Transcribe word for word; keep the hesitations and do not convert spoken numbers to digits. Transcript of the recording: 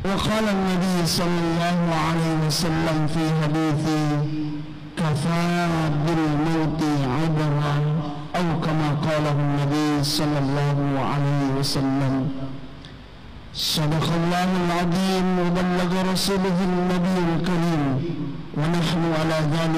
وقال النبي صلى الله عليه وسلم في حديثه كفى بالموت عبرا أو كما قاله النبي صلى الله عليه وسلم. صدق الله العظيم وبلغ رسوله النبي الكريم ونحن على ذلك